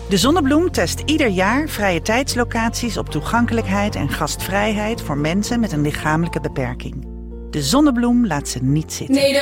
De Zonnebloem test ieder jaar vrije tijdslocaties op toegankelijkheid en gastvrijheid voor mensen met een lichamelijke beperking. De Zonnebloem laat ze niet zitten.